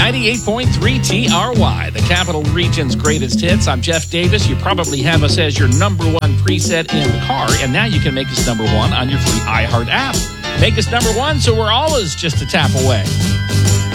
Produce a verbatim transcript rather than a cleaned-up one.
ninety-eight point three T R Y, the Capital Region's greatest hits. I'm Jeff Davis. You probably have us as your number one preset in the car, and now you can make us number one on your free iHeart app. Make us number one so we're always just a tap away.